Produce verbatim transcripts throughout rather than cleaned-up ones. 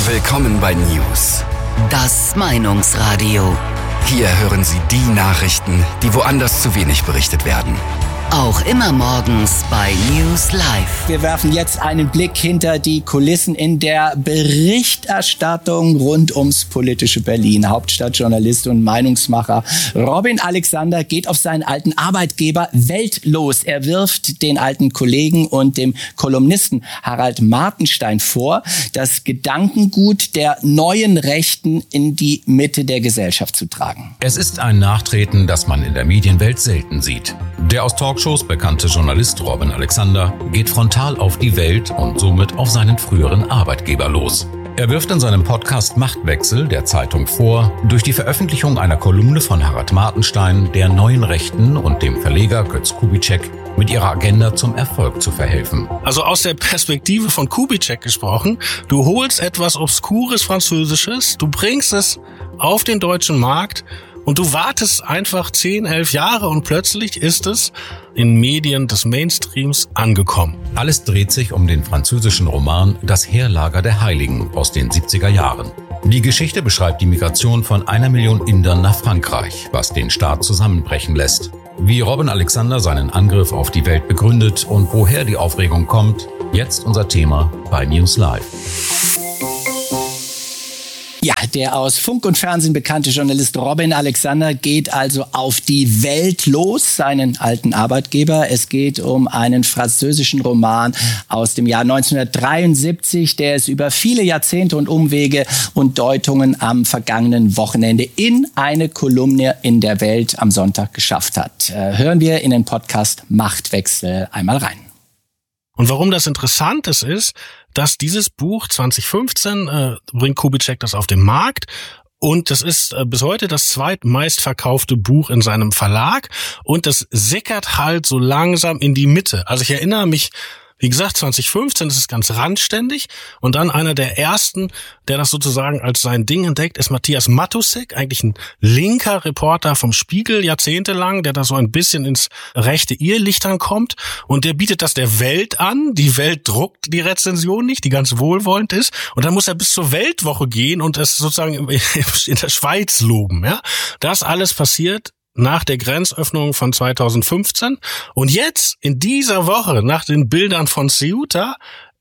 Willkommen bei News. Das Meinungsradio. Hier hören Sie die Nachrichten, die woanders zu wenig berichtet werden. Auch immer morgens bei News Live. Wir werfen jetzt einen Blick hinter die Kulissen in der Berichterstattung rund ums politische Berlin. Hauptstadtjournalist und Meinungsmacher Robin Alexander geht auf seinen alten Arbeitgeber Welt los. Er wirft den alten Kollegen und dem Kolumnisten Harald Martenstein vor, das Gedankengut der neuen Rechten in die Mitte der Gesellschaft zu tragen. Es ist ein Nachtreten, das man in der Medienwelt selten sieht. Der aus Talkshows bekannte Journalist Robin Alexander geht frontal auf die Welt und somit auf seinen früheren Arbeitgeber los. Er wirft in seinem Podcast Machtwechsel der Zeitung vor, durch die Veröffentlichung einer Kolumne von Harald Martenstein der neuen Rechten und dem Verleger Götz Kubitschek mit ihrer Agenda zum Erfolg zu verhelfen. Also aus der Perspektive von Kubitschek gesprochen, du holst etwas obskures Französisches, du bringst es auf den deutschen Markt und du wartest einfach zehn, elf Jahre und plötzlich ist es in Medien des Mainstreams angekommen. Alles dreht sich um den französischen Roman Das Heerlager der Heiligen aus den siebziger Jahren. Die Geschichte beschreibt die Migration von einer Million Indern nach Frankreich, was den Staat zusammenbrechen lässt. Wie Robin Alexander seinen Angriff auf die Welt begründet und woher die Aufregung kommt, jetzt unser Thema bei News Live. Ja, der aus Funk und Fernsehen bekannte Journalist Robin Alexander geht also auf die Welt los, seinen alten Arbeitgeber. Es geht um einen französischen Roman aus dem Jahr neunzehnhundertdreiundsiebzig, der es über viele Jahrzehnte und Umwege und Deutungen am vergangenen Wochenende in eine Kolumne in der Welt am Sonntag geschafft hat. Hören wir in den Podcast Machtwechsel einmal rein. Und warum das interessant ist, ist, dass dieses Buch zwanzig fünfzehn äh, bringt Kubitschek das auf den Markt und das ist äh, bis heute das zweitmeistverkaufte Buch in seinem Verlag und das sickert halt so langsam in die Mitte. Also ich erinnere mich, wie gesagt, zwanzig fünfzehn ist es ganz randständig und dann einer der ersten, der das sozusagen als sein Ding entdeckt, ist Matthias Matusek, eigentlich ein linker Reporter vom Spiegel jahrzehntelang, der da so ein bisschen ins rechte Irrlichtern kommt und der bietet das der Welt an. Die Welt druckt die Rezension nicht, die ganz wohlwollend ist und dann muss er bis zur Weltwoche gehen und es sozusagen in der Schweiz loben. Ja, das alles passiert nach der Grenzöffnung von zweitausendfünfzehn. Und jetzt, in dieser Woche, nach den Bildern von Ceuta,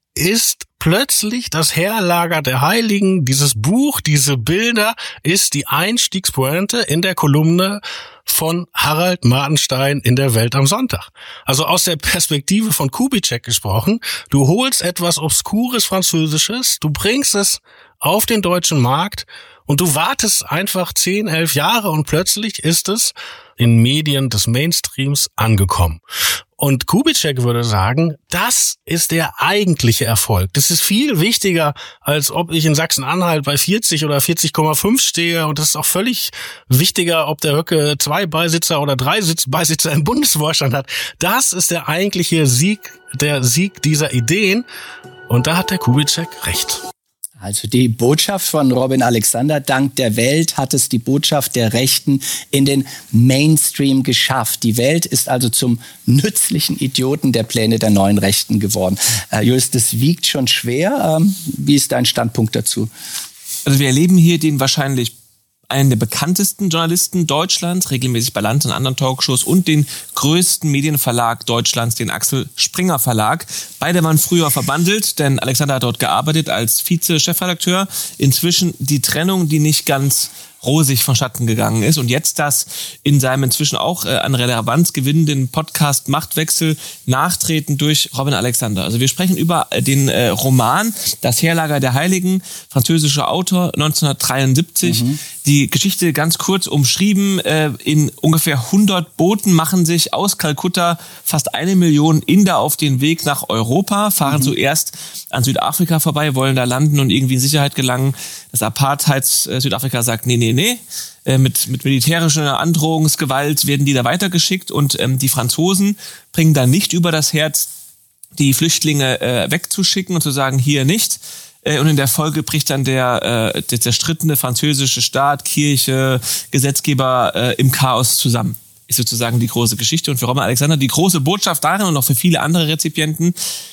ist plötzlich das Heerlager der Heiligen, dieses Buch, diese Bilder, ist die Einstiegspointe in der Kolumne von Harald Martenstein in der Welt am Sonntag. Also aus der Perspektive von Kubitschek gesprochen, du holst etwas obskures Französisches, du bringst es auf den deutschen Markt und du wartest einfach zehn, elf Jahre und plötzlich ist es in Medien des Mainstreams angekommen. Und Kubitschek würde sagen, das ist der eigentliche Erfolg. Das ist viel wichtiger, als ob ich in Sachsen-Anhalt bei vierzig oder vierzig Komma fünf stehe. Und das ist auch völlig wichtiger, ob der Höcke zwei Beisitzer oder drei Beisitzer im Bundesvorstand hat. Das ist der eigentliche Sieg, der Sieg dieser Ideen. Und da hat der Kubitschek recht. Also die Botschaft von Robin Alexander, dank der Welt hat es die Botschaft der Rechten in den Mainstream geschafft. Die Welt ist also zum nützlichen Idioten der Pläne der neuen Rechten geworden. Äh, Julius, das wiegt schon schwer. Ähm, wie ist dein Standpunkt dazu? Also wir erleben hier den wahrscheinlich einen der bekanntesten Journalisten Deutschlands, regelmäßig bei Lanz und anderen Talkshows und den größten Medienverlag Deutschlands, den Axel Springer Verlag. Beide waren früher verbandelt, denn Alexander hat dort gearbeitet als Vize-Chefredakteur. Inzwischen die Trennung, die nicht ganz rosig vonstatten gegangen ist und jetzt das in seinem inzwischen auch äh, an Relevanz gewinnenden Podcast Machtwechsel nachtreten durch Robin Alexander. Also wir sprechen über den äh, Roman Das Heerlager der Heiligen, französischer Autor, neunzehnhundertdreiundsiebzig. Mhm. Die Geschichte ganz kurz umschrieben, äh, in ungefähr hundert Booten machen sich aus Kalkutta fast eine Million Inder auf den Weg nach Europa, fahren mhm. zuerst an Südafrika vorbei, wollen da landen und irgendwie in Sicherheit gelangen. Das Apartheids-Südafrika sagt, nee, nee, nee. Äh, mit, mit militärischer Androhungsgewalt werden die da weitergeschickt und ähm, die Franzosen bringen dann nicht über das Herz, die Flüchtlinge äh, wegzuschicken und zu sagen, hier nicht. Äh, und in der Folge bricht dann der, äh, der zerstrittene französische Staat, Kirche, Gesetzgeber äh, im Chaos zusammen. Ist sozusagen die große Geschichte. Und für Robin Alexander die große Botschaft darin und auch für viele andere Rezipienten,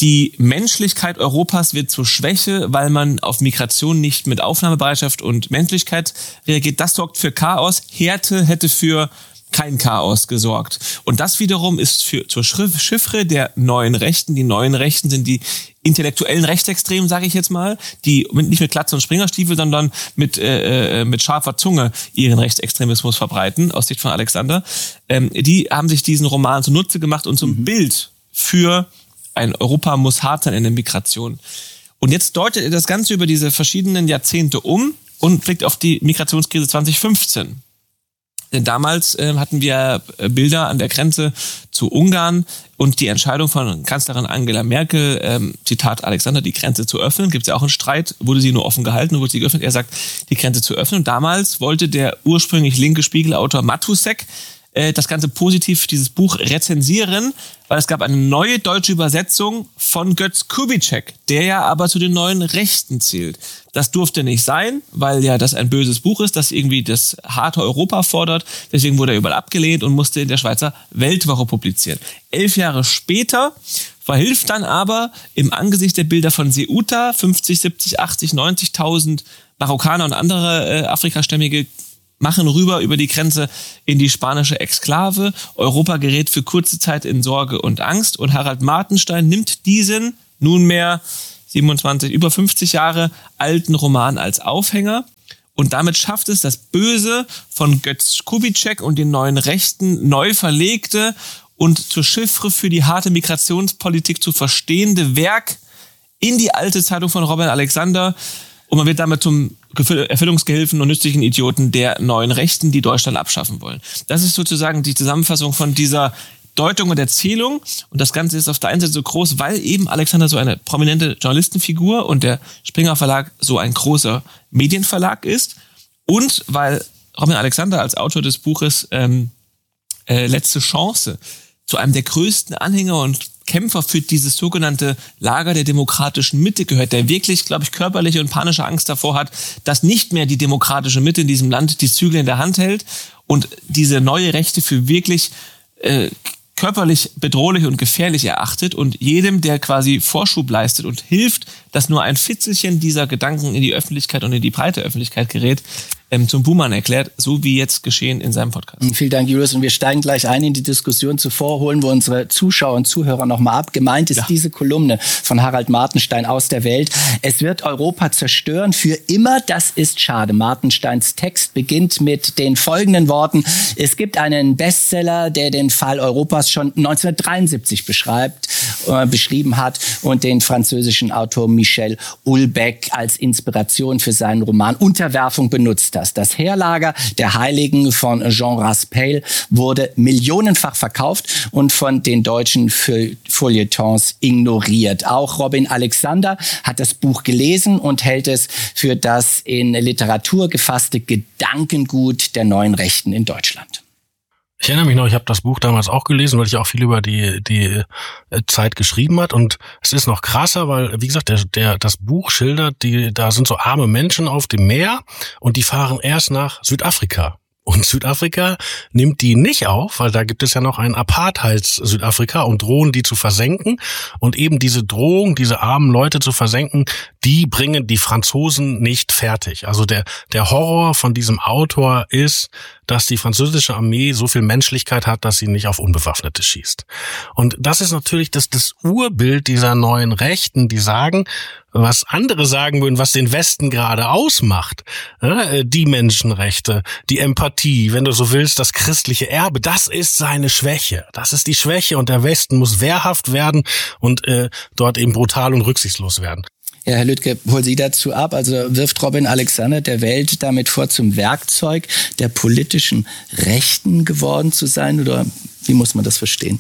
Die Menschlichkeit Europas wird zur Schwäche, weil man auf Migration nicht mit Aufnahmebereitschaft und Menschlichkeit reagiert. Das sorgt für Chaos. Härte hätte für kein Chaos gesorgt. Und das wiederum ist für, zur Chiffre der neuen Rechten. Die neuen Rechten sind die intellektuellen Rechtsextremen, sage ich jetzt mal, die nicht mit Glatze und Springerstiefel, sondern mit äh, mit scharfer Zunge ihren Rechtsextremismus verbreiten, aus Sicht von Alexander. Ähm, die haben sich diesen Roman zunutze gemacht und zum mhm. Bild für ein Europa muss hart sein in der Migration. Und jetzt deutet er das Ganze über diese verschiedenen Jahrzehnte um und blickt auf die Migrationskrise zwanzig fünfzehn. Denn damals äh, hatten wir Bilder an der Grenze zu Ungarn und die Entscheidung von Kanzlerin Angela Merkel, ähm, Zitat Alexander, die Grenze zu öffnen. Gibt es ja auch einen Streit, wurde sie nur offen gehalten, wurde sie geöffnet? Er sagt, die Grenze zu öffnen. Und damals wollte der ursprünglich linke Spiegelautor Matusek äh, das Ganze positiv, dieses Buch rezensieren, weil es gab eine neue deutsche Übersetzung von Götz Kubitschek, der ja aber zu den neuen Rechten zählt. Das durfte nicht sein, weil ja das ein böses Buch ist, das irgendwie das harte Europa fordert. Deswegen wurde er überall abgelehnt und musste in der Schweizer Weltwoche publizieren. Elf Jahre später verhilft dann aber im Angesicht der Bilder von Ceuta fünfzig, siebzig, achtzig, neunzigtausend Marokkaner und andere äh, Afrikastämmige machen rüber über die Grenze in die spanische Exklave. Europa gerät für kurze Zeit in Sorge und Angst und Harald Martenstein nimmt diesen nunmehr siebenundzwanzig, über fünfzig Jahre alten Roman als Aufhänger und damit schafft es das Böse von Götz Kubitschek und den neuen Rechten neu verlegte und zur Chiffre für die harte Migrationspolitik zu verstehende Werk in die alte Zeitung von Robin Alexander und man wird damit zum Erfüllungsgehilfen und nützlichen Idioten der neuen Rechten, die Deutschland abschaffen wollen. Das ist sozusagen die Zusammenfassung von dieser Deutung und Erzählung. Und das Ganze ist auf der einen Seite so groß, weil eben Alexander so eine prominente Journalistenfigur und der Springer Verlag so ein großer Medienverlag ist. Und weil Robin Alexander als Autor des Buches ähm, äh, Letzte Chance zu einem der größten Anhänger und Kämpfer für dieses sogenannte Lager der demokratischen Mitte gehört, der wirklich, glaube ich, körperliche und panische Angst davor hat, dass nicht mehr die demokratische Mitte in diesem Land die Zügel in der Hand hält und diese neue Rechte für wirklich äh, körperlich bedrohlich und gefährlich erachtet und jedem, der quasi Vorschub leistet und hilft, dass nur ein Fitzelchen dieser Gedanken in die Öffentlichkeit und in die breite Öffentlichkeit gerät, ähm, zum Buhmann erklärt, so wie jetzt geschehen in seinem Podcast. Vielen Dank, Julius. Und wir steigen gleich ein in die Diskussion. Zuvor holen wir unsere Zuschauer und Zuhörer nochmal ab. Gemeint ist ja diese Kolumne von Harald Martenstein aus der Welt. Es wird Europa zerstören für immer. Das ist schade. Martensteins Text beginnt mit den folgenden Worten. Es gibt einen Bestseller, der den Fall Europas schon neunzehnhundertdreiundsiebzig beschreibt, äh, beschrieben hat und den französischen Autor Michel Houellebecq als Inspiration für seinen Roman Unterwerfung benutzt hat. Das Heerlager der Heiligen von Jean Raspail wurde millionenfach verkauft und von den deutschen Feuilletons ignoriert. Auch Robin Alexander hat das Buch gelesen und hält es für das in Literatur gefasste Gedankengut der neuen Rechten in Deutschland. Ich erinnere mich noch, ich habe das Buch damals auch gelesen, weil ich auch viel über die die Zeit geschrieben hat und es ist noch krasser, weil wie gesagt, der der das Buch schildert, die da sind so arme Menschen auf dem Meer und die fahren erst nach Südafrika. Und Südafrika nimmt die nicht auf, weil da gibt es ja noch ein Apartheids-Südafrika und drohen die zu versenken. Und eben diese Drohung, diese armen Leute zu versenken, die bringen die Franzosen nicht fertig. Also der der Horror von diesem Autor ist, dass die französische Armee so viel Menschlichkeit hat, dass sie nicht auf Unbewaffnete schießt. Und das ist natürlich das, das Urbild dieser neuen Rechten, die sagen, was andere sagen würden, was den Westen gerade ausmacht. Die Menschenrechte, die Empathie, wenn du so willst, das christliche Erbe, das ist seine Schwäche. Das ist die Schwäche und der Westen muss wehrhaft werden und äh, dort eben brutal und rücksichtslos werden. Ja, Herr Lüdtke, hol Sie dazu ab. Also wirft Robin Alexander der Welt damit vor, zum Werkzeug der politischen Rechten geworden zu sein? Oder wie muss man das verstehen?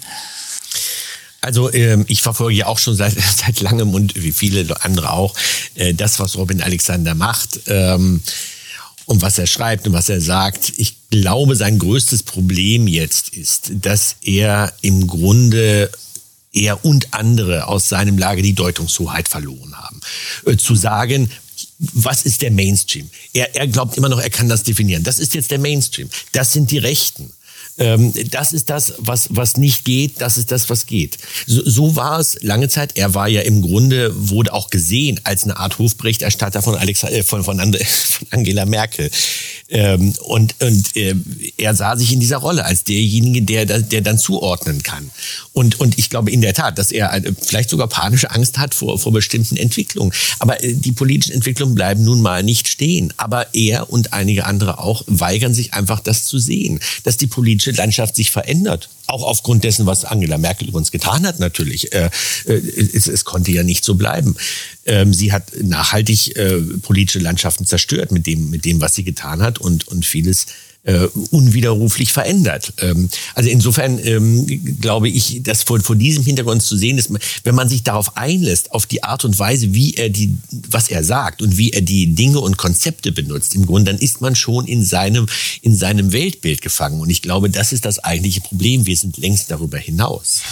Also ähm, ich verfolge ja auch schon seit seit langem und wie viele andere auch äh, das, was Robin Alexander macht ähm, und was er schreibt und was er sagt. Ich glaube, sein größtes Problem jetzt ist, dass er im Grunde er und andere aus seinem Lager die Deutungshoheit verloren haben. Äh, zu sagen, was ist der Mainstream? Er, er glaubt immer noch, er kann das definieren. Das ist jetzt der Mainstream. Das sind die Rechten. Ähm, das ist das, was, was nicht geht, das ist das, was geht. So, so war es lange Zeit. Er war ja im Grunde, wurde auch gesehen als eine Art Hofberichterstatter von, Alexa, äh, von, von, And- von Angela Merkel. Ähm, und und äh, er sah sich in dieser Rolle als derjenige, der, der dann zuordnen kann. Und, und ich glaube in der Tat, dass er äh, vielleicht sogar panische Angst hat vor, vor bestimmten Entwicklungen. Aber äh, die politischen Entwicklungen bleiben nun mal nicht stehen. Aber er und einige andere auch weigern sich einfach, das zu sehen, dass die politische Landschaft sich verändert. Auch aufgrund dessen, was Angela Merkel übrigens getan hat, natürlich. Äh, es, es konnte ja nicht so bleiben. Ähm, sie hat nachhaltig äh, politische Landschaften zerstört mit dem, mit dem, was sie getan hat und, und vieles äh, unwiderruflich verändert. Ähm, also insofern ähm, glaube ich, dass vor, vor diesem Hintergrund zu sehen ist, wenn man sich darauf einlässt, auf die Art und Weise, wie er die, was er sagt und wie er die Dinge und Konzepte benutzt, im Grunde, dann ist man schon in seinem, in seinem Weltbild gefangen. Und ich glaube, das ist das eigentliche Problem. Wir sind längst darüber hinaus.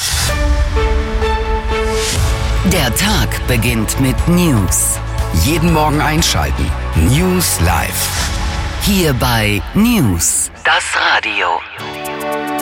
Der Tag beginnt mit News. Jeden Morgen einschalten. News Live. Hier bei News, das Radio.